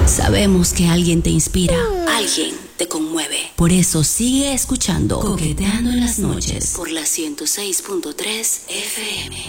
Sabemos que alguien te inspira, alguien te conmueve. Por eso sigue escuchando Coqueteando en las noches por la 106.3 FM.